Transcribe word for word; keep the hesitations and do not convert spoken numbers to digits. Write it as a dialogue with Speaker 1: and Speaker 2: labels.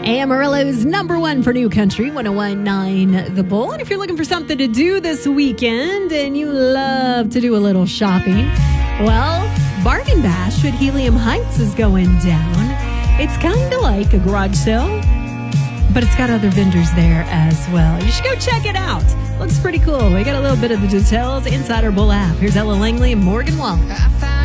Speaker 1: Amarillo's number one for new country, one oh one point nine The Bull. And if you're looking for something to do this weekend and you love to do a little shopping, well, Bargain Bash at Helium Heights is going down. It's kind of like a garage sale, but it's got other vendors there as well. You should go check it out. Looks pretty cool. We got a little bit of the details inside our Bull app. Here's Ella Langley and Morgan Walker.